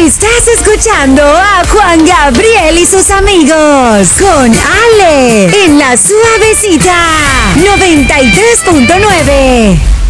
Estás escuchando a Juan Gabriel y sus amigos con Ale en La Suavecita 93.9.